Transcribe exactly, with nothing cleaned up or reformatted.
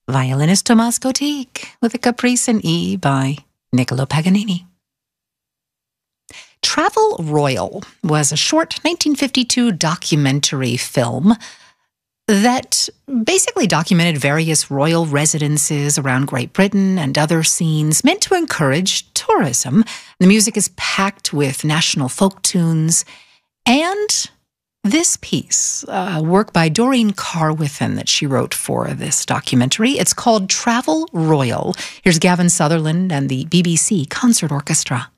violinist Tomas Kotik with a Caprice in E by Niccolo Paganini. Travel Royal was a short nineteen fifty-two documentary film that basically documented various royal residences around Great Britain and other scenes meant to encourage tourism. The music is packed with national folk tunes, and this piece, a work by Doreen Carwithen that she wrote for this documentary, it's called Travel Royal. Here's Gavin Sutherland and the B B C Concert Orchestra.